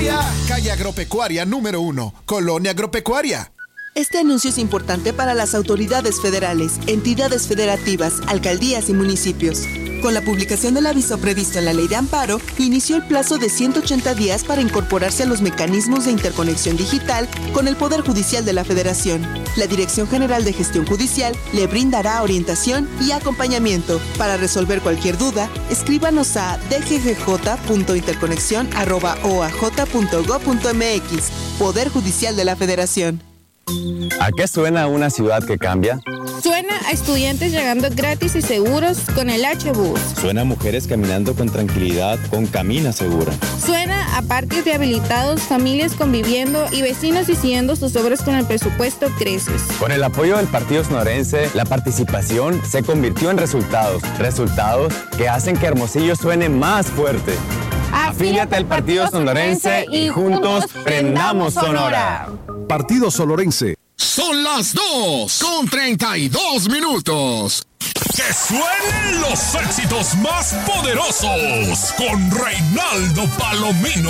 Agropecuaria, calle Agropecuaria número 1, Colonia Agropecuaria. Este anuncio es importante para las autoridades federales, entidades federativas, alcaldías y municipios. Con la publicación del aviso previsto en la Ley de Amparo, inició el plazo de 180 días para incorporarse a los mecanismos de interconexión digital con el Poder Judicial de la Federación. La Dirección General de Gestión Judicial le brindará orientación y acompañamiento. Para resolver cualquier duda, escríbanos a dggj.interconexión@oaj.gov.mx. Poder Judicial de la Federación. ¿A qué suena una ciudad que cambia? Suena a estudiantes llegando gratis y seguros con el H-Bus. Suena a mujeres caminando con tranquilidad con Camina Segura. Suena a parques rehabilitados, familias conviviendo y vecinos decidiendo sus obras con el presupuesto Creces. Con el apoyo del Partido Sonorense, la participación se convirtió en resultados. Resultados que hacen que Hermosillo suene más fuerte. Afíliate al Partido Sonorense y juntos prendamos Sonora. Partido Sonorense. Son las 2:32. ¡Que suenen los éxitos más poderosos con Reinaldo Palomino!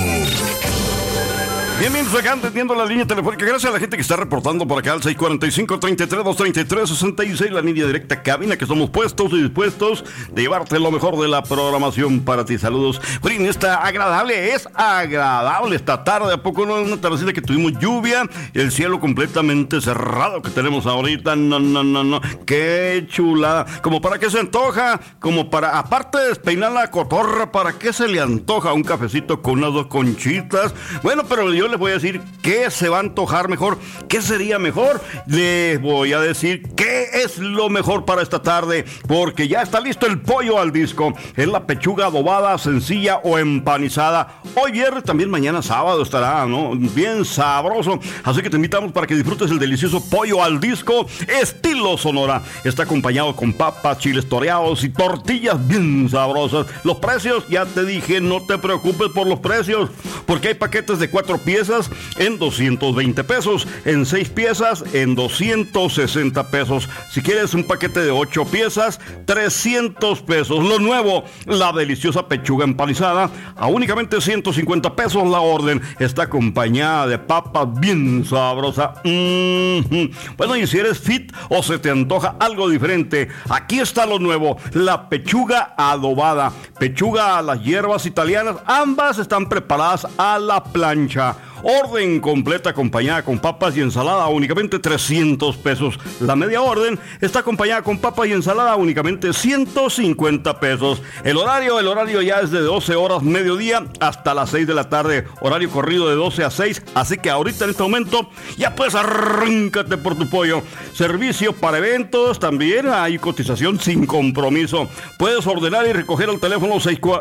Bienvenidos acá, atendiendo la línea telefónica. Gracias a la gente que está reportando por acá al 645-33-233-66, la línea directa cabina, que estamos puestos y dispuestos de llevarte lo mejor de la programación para ti. Saludos. Frin, es agradable esta tarde. ¿A poco no? Una tardecita que tuvimos lluvia, el cielo completamente cerrado que tenemos ahorita. No. Qué chulada. Como para qué se antoja, como para, aparte de despeinar la cotorra, ¿para qué se le antoja un cafecito con unas 2 conchitas? Bueno, pero yo les voy a decir qué se va a antojar mejor, qué sería mejor. Les voy a decir qué es lo mejor para esta tarde, porque ya está listo el pollo al disco. Es la pechuga adobada, sencilla o empanizada. Hoy viernes, también mañana sábado estará, ¿no? Bien sabroso. Así que te invitamos para que disfrutes el delicioso pollo al disco estilo Sonora. Está acompañado con papas, chiles toreados y tortillas bien sabrosas. Los precios, ya te dije, no te preocupes por los precios, porque hay paquetes de 4 piezas en 220 pesos, en 6 piezas en 260 pesos. Si quieres un paquete de 8 piezas, 300 pesos. Lo nuevo, la deliciosa pechuga empanizada a únicamente 150 pesos la orden. Está acompañada de papas bien sabrosa. Bueno, y si eres fit o se te antoja algo diferente, aquí está lo nuevo, la pechuga adobada. Pechuga a las hierbas italianas, ambas están preparadas a la plancha. Orden completa acompañada con papas y ensalada, únicamente 300 pesos. La media orden está acompañada con papas y ensalada, únicamente 150 pesos. El horario ya es de 12 horas mediodía hasta las 6 de la tarde. Horario corrido de 12 a 6. Así que ahorita en este momento ya puedes arráncate por tu pollo. Servicio para eventos, también hay cotización sin compromiso. Puedes ordenar y recoger al teléfono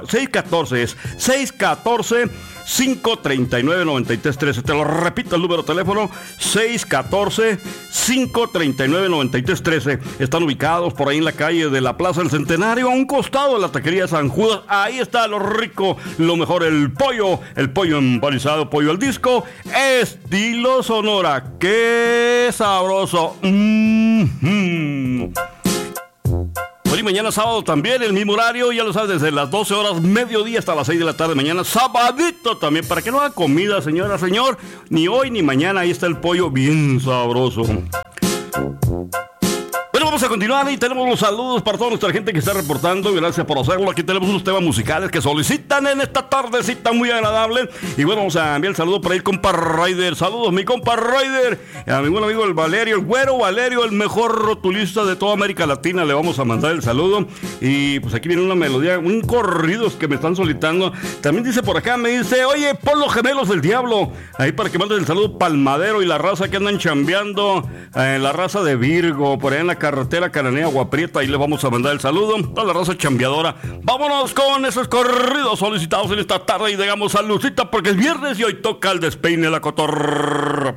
614-539-9313. Te lo repito, el número de teléfono 614-539-9313. Están ubicados por ahí en la calle de la Plaza del Centenario, a un costado de la taquería San Judas. Ahí está lo rico, lo mejor, el pollo empanizado, pollo al disco estilo Sonora. ¡Qué sabroso! Hoy mañana sábado también, el mismo horario, ya lo sabes, desde las 12 horas mediodía hasta las 6 de la tarde. Mañana sabadito también, para que no haga comida, señora, señor, ni hoy ni mañana. Ahí está el pollo bien sabroso. Bueno, vamos a continuar y tenemos los saludos para toda nuestra gente que está reportando. Gracias por hacerlo. Aquí tenemos unos temas musicales que solicitan en esta tardecita muy agradable. Y bueno, vamos a enviar el saludo para el compa Raider. Saludos, mi compa Raider. A mi buen amigo el Valerio, el güero Valerio, el mejor rotulista de toda América Latina. Le vamos a mandar el saludo. Y pues aquí viene una melodía, un corridos que me están solicitando. También dice por acá, me dice, oye, pon los gemelos del diablo. Ahí para que mandes el saludo Palmadero y la raza que andan chambeando. La raza de Virgo, por ahí en la carretera Cananea, Agua Prieta. Ahí le vamos a mandar el saludo a la raza chambeadora. Vámonos con esos corridos solicitados en esta tarde y digamos saludcita porque es viernes y hoy toca el despeine la cotorra.